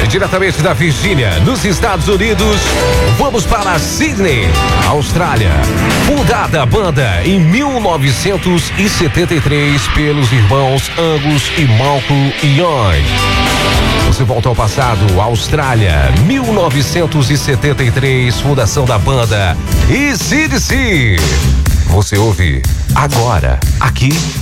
diretamente da Virgínia, nos Estados Unidos. Vamos para Sydney, Austrália. Fundada a banda em 1973 pelos irmãos Angus e Malcolm Young. Você volta ao passado, Austrália, 1973, fundação da banda AC/DC. Você ouve agora, aqui